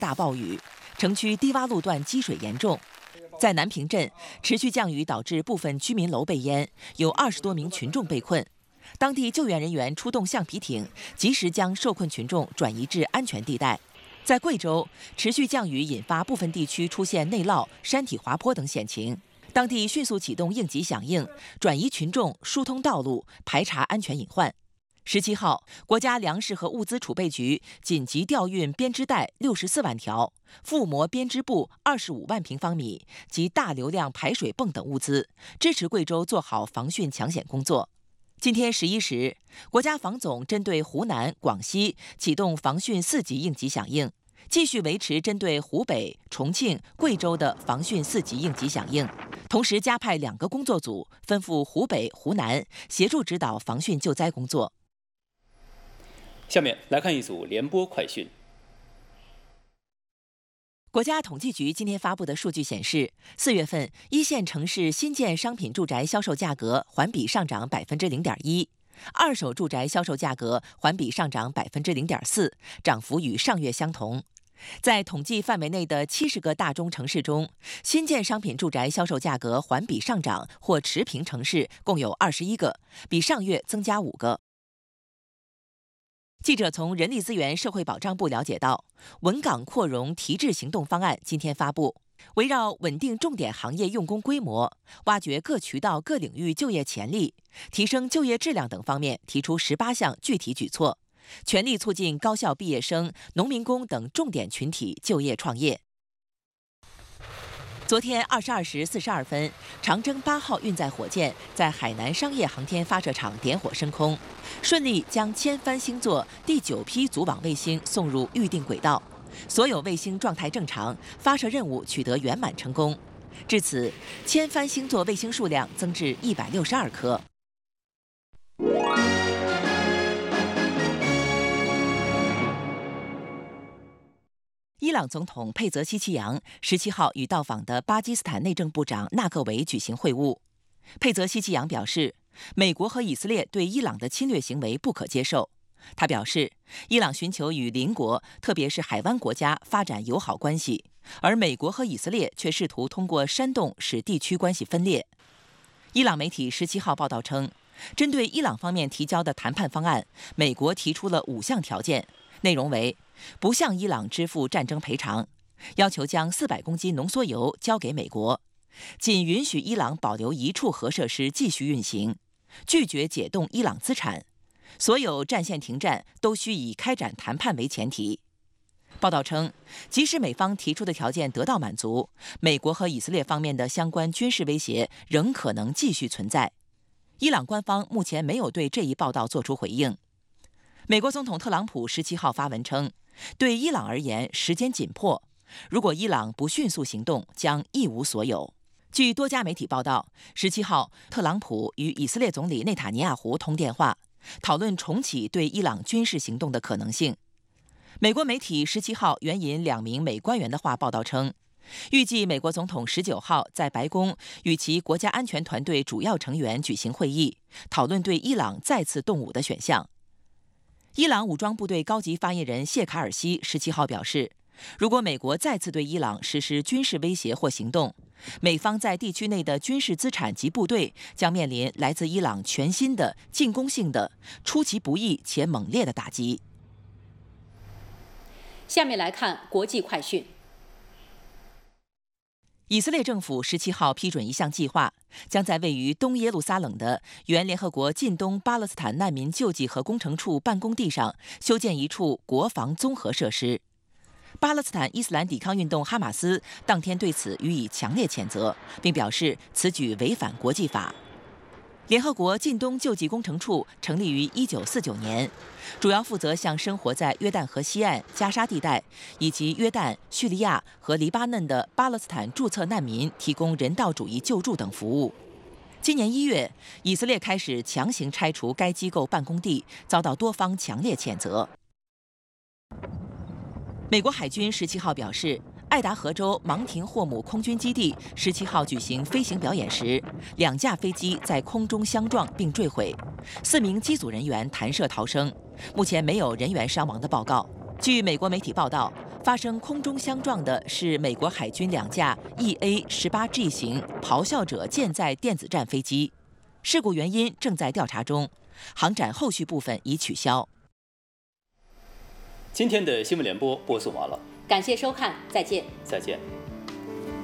大暴雨，城区低洼路段积水严重。在南平镇，持续降雨导致部分居民楼被淹，有20多名群众被困。当地救援人员出动橡皮艇，及时将受困群众转移至安全地带。在贵州，持续降雨引发部分地区出现内涝、山体滑坡等险情，当地迅速启动应急响应，转移群众、疏通道路，排查安全隐患。17号，国家粮食和物资储备局紧急调运编织袋64万条、覆膜编织布25万平方米及大流量排水泵等物资，支持贵州做好防汛抢险工作。今天11时，国家防总针对湖南、广西启动防汛4级应急响应，继续维持针对湖北、重庆、贵州的防汛4级应急响应，同时加派2个工作组，分赴湖北、湖南协助指导防汛救灾工作。 下面来看一组联播快讯。 国家统计局今天发布的数据显示，4月份一线城市新建商品住宅销售价格环比上涨0.1%，二手住宅销售价格环比上涨0.4%，涨幅与上月相同。在统计范围内的70个大中城市中，新建商品住宅销售价格环比上涨或持平城市共有21个，比上月增加5个。记者从人力资源社会保障部了解到，稳岗扩容提质行动方案今天发布，围绕稳定重点行业用工规模、挖掘各渠道各领域就业潜力、提升就业质量等方面提出18项具体举措，全力促进高校毕业生、农民工等重点群体就业创业。昨天22时42分，长征8号运载火箭在海南商业航天发射场点火升空，顺利将千帆星座第9批组网卫星送入预定轨道，所有卫星状态正常，发射任务取得圆满成功。至此，千帆星座卫星数量增至162颗。伊朗总统佩泽希奇扬17号与到访的巴基斯坦内政部长纳克维举行会晤。佩泽希奇扬表示，美国和以色列对伊朗的侵略行为不可接受。他表示，伊朗寻求与邻国，特别是海湾国家发展友好关系，而美国和以色列却试图通过煽动使地区关系分裂。伊朗媒体17号报道称，针对伊朗方面提交的谈判方案，美国提出了5项条件，内容为：不向伊朗支付战争赔偿，要求将400公斤浓缩铀交给美国，仅允许伊朗保留1处核设施继续运行，拒绝解冻伊朗资产，所有战线停战都需以开展谈判为前提。报道称，即使美方提出的条件得到满足，美国和以色列方面的相关军事威胁仍可能继续存在。伊朗官方目前没有对这一报道作出回应。美国总统特朗普17号发文称，对伊朗而言时间紧迫，如果伊朗不迅速行动，将一无所有。据多家媒体报道，17号特朗普与以色列总理内塔尼亚胡通电话，讨论重启对伊朗军事行动的可能性。美国媒体17号援引2名美官员的话报道称，预计美国总统19号在白宫与其国家安全团队主要成员举行会议，讨论对伊朗再次动武的选项。伊朗武装部队高级发言人谢卡尔西17号表示，如果美国再次对伊朗实施军事威胁或行动，美方在地区内的军事资产及部队将面临来自伊朗全新的进攻性的、出其不意且猛烈的打击。 下面来看国际快讯。 以色列政府17号批准一项计划，将在位于东耶路撒冷的原联合国近东巴勒斯坦难民救济和工程处办公地上修建一处国防综合设施。巴勒斯坦伊斯兰抵抗运动哈马斯当天对此予以强烈谴责，并表示此举违反国际法。联合国近东救济工程处成立于1949年，主要负责向生活在约旦河西岸、加沙地带以及约旦、叙利亚和黎巴嫩的巴勒斯坦注册难民提供人道主义救助等服务。今年1月，以色列开始强行拆除该机构办公地，遭到多方强烈谴责。美国海军17号表示，爱达荷州芒廷霍姆空军基地17号举行飞行表演时，2架飞机在空中相撞并坠毁，4名机组人员弹射逃生，目前没有人员伤亡的报告。据美国媒体报道， 发生空中相撞的是美国海军2架 EA-18G 型咆哮者舰载电子战飞机，事故原因正在调查中，航展后续部分已取消。 今天的新闻联播播送完了， 感谢收看，再见。 再见。